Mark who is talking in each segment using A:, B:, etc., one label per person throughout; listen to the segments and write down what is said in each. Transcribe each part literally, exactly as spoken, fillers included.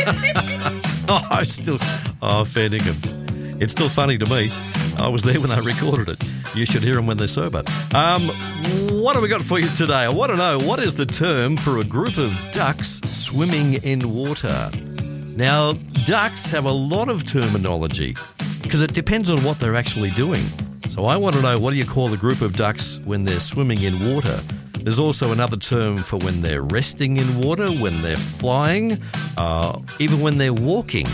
A: oh, I still... Oh, fair dinkum. It's still funny to me. I was there when they recorded it. You should hear them when they're sober. Um, what have we got for you today? I want to know, what is the term for a group of ducks swimming in water? Now, ducks have a lot of terminology because it depends on what they're actually doing. So I want to know, what do you call a group of ducks when they're swimming in water? There's also another term for when they're resting in water, when they're flying, uh, even when they're walking.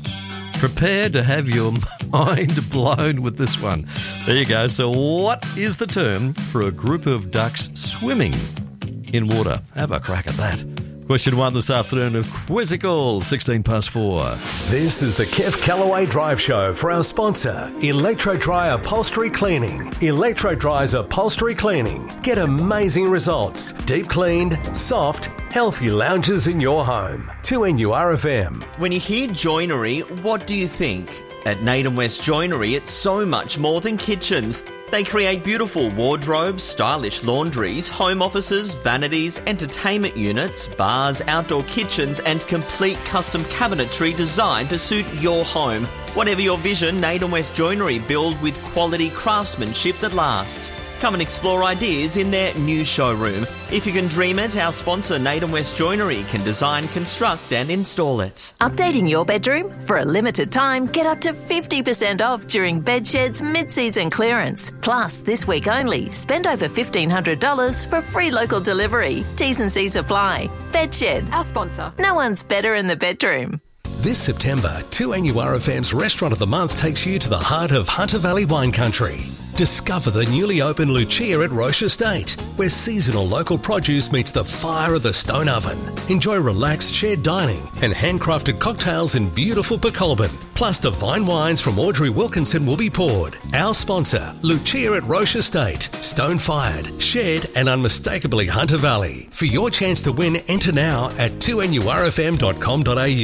A: Prepare to have your mind blown with this one. There you go. So what is the term for a group of ducks swimming in water? Have a crack at that. Question one this afternoon of Quizzical, sixteen past four.
B: This is the Kev Callaway Drive Show for our sponsor, Electro Dry Upholstery Cleaning. Electro Dry's Upholstery Cleaning. Get amazing results. Deep cleaned, soft, healthy lounges in your home. two N U R F M.
C: When you hear joinery, what do you think? At Naden West Joinery, it's so much more than kitchens. They create beautiful wardrobes, stylish laundries, home offices, vanities, entertainment units, bars, outdoor kitchens, and complete custom cabinetry designed to suit your home. Whatever your vision, Naden West Joinery build with quality craftsmanship that lasts. Come and explore ideas in their new showroom. If you can dream it, our sponsor Naden West Joinery can design, construct and install it.
D: Updating your bedroom? For a limited time, get up to fifty percent off during Bedshed's mid-season clearance. Plus, this week only, spend over fifteen hundred dollars for free local delivery. T's and C's apply. Bedshed, our sponsor. No one's better in the bedroom.
B: This September, two N U R F M's Restaurant of the Month takes you to the heart of Hunter Valley wine country. Discover the newly opened Lucia at Roche Estate, where seasonal local produce meets the fire of the stone oven. Enjoy relaxed shared dining and handcrafted cocktails in beautiful Pecolbin. Plus, divine wines from Audrey Wilkinson will be poured. Our sponsor, Lucia at Roche Estate. Stone-fired, shared and unmistakably Hunter Valley. For your chance to win, enter now at two N U R F M dot com dot A U.